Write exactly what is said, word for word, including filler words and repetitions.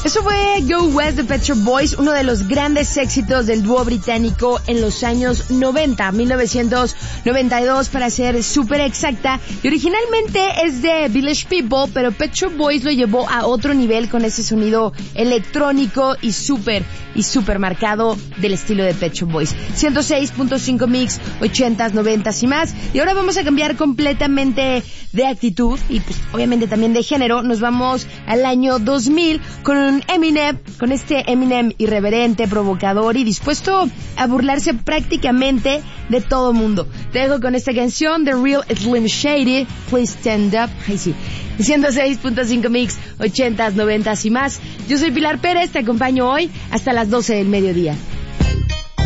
Eso fue Go West de Pet Shop Boys, uno de los grandes éxitos del dúo británico en los años noventa, mil novecientos noventa y dos para ser súper exacta. Y originalmente es de Village People, pero Pet Shop Boys lo llevó a otro nivel con ese sonido electrónico y súper, y súper marcado del estilo de Pet Shop Boys. ciento seis punto cinco Mix, ochentas, noventas y más. Y ahora vamos a cambiar completamente de actitud y pues obviamente también de género. Nos vamos al año dos mil con un Eminem, con este Eminem irreverente, provocador y dispuesto a burlarse prácticamente de todo mundo. Te dejo con esta canción de Real Slim Shady, Please Stand Up. Ay sí, ciento seis punto cinco Mix, ochentas, noventas y más. Yo soy Pilar Pérez, te acompaño hoy hasta las doce del mediodía.